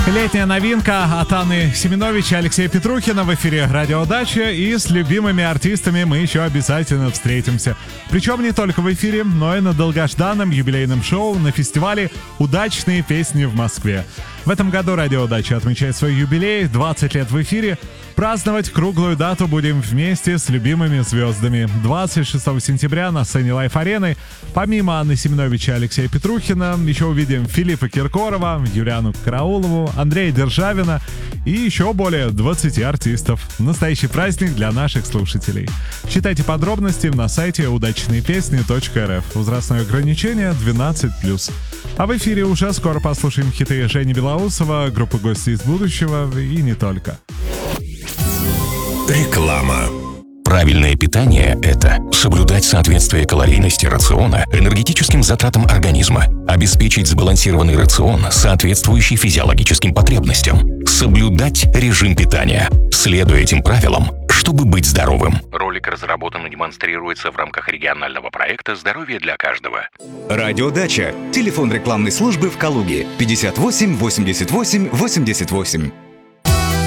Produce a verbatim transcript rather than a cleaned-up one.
Летняя новинка от Анны Семенович и Алексея Петрухина в эфире «Радио Дача». И с любимыми артистами мы еще обязательно встретимся. Причем не только в эфире, но и на долгожданном юбилейном шоу на фестивале «Удачные песни в Москве». В этом году «Радио Дача» отмечает свой юбилей, двадцать лет в эфире. Праздновать круглую дату будем вместе с любимыми звездами. двадцать шестого сентября на сцене Лайф-арены помимо Анны Семенович и Алексея Петрухина еще увидим Филиппа Киркорова, Юлиану Караулову, Андрея Державина и еще более двадцати артистов. Настоящий праздник для наших слушателей. Читайте подробности на сайте удачные песни точка эр эф. Возрастное ограничение двенадцать плюс. А в эфире уже скоро послушаем хиты Жени Белоусова, группы «Гости из будущего» и не только. Реклама. Правильное питание – это соблюдать соответствие калорийности рациона энергетическим затратам организма, обеспечить сбалансированный рацион, соответствующий физиологическим потребностям, соблюдать режим питания, следуя этим правилам, чтобы быть здоровым. Ролик разработан и демонстрируется в рамках регионального проекта «Здоровье для каждого». Радиодача. Телефон рекламной службы в Калуге пятьдесят восемь восемьдесят восемь восемьдесят восемь.